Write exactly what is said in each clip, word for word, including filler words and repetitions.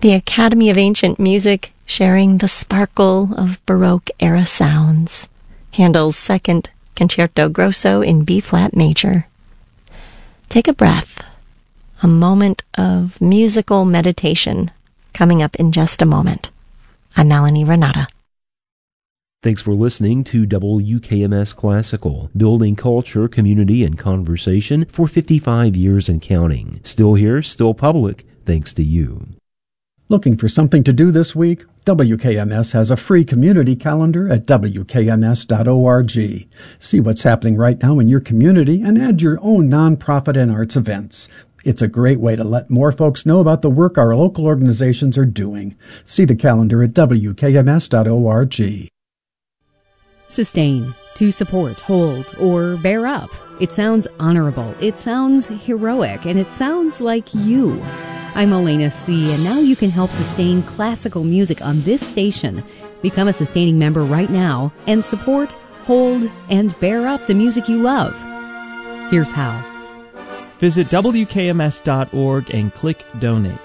The Academy of Ancient Music sharing the sparkle of Baroque-era sounds. Handel's Second Concerto Grosso in B-flat major. Take a breath. A moment of musical meditation coming up in just a moment. I'm Melanie Renata. Thanks for listening to W K M S Classical, building culture, community, and conversation for fifty-five years and counting. Still here, still public, thanks to you. Looking for something to do this week? W K M S has a free community calendar at w k m s dot org. See what's happening right now in your community and add your own nonprofit and arts events. It's a great way to let more folks know about the work our local organizations are doing. See the calendar at w k m s dot org. Sustain, to support, hold, or bear up. It sounds honorable, it sounds heroic, and it sounds like you. I'm Elena C., and now you can help sustain classical music on this station. Become a sustaining member right now and support, hold, and bear up the music you love. Here's how. Visit w k m s dot org and click Donate.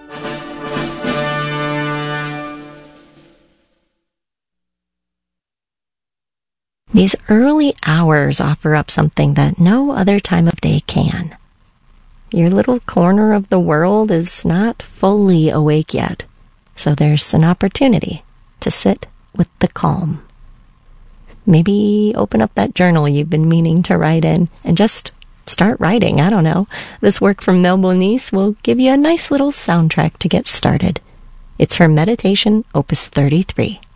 These early hours offer up something that no other time of day can. Your little corner of the world is not fully awake yet, so there's an opportunity to sit with the calm. Maybe open up that journal you've been meaning to write in and just start writing, I don't know. This work from Mel Bonis will give you a nice little soundtrack to get started. It's her Meditation, Opus thirty-three.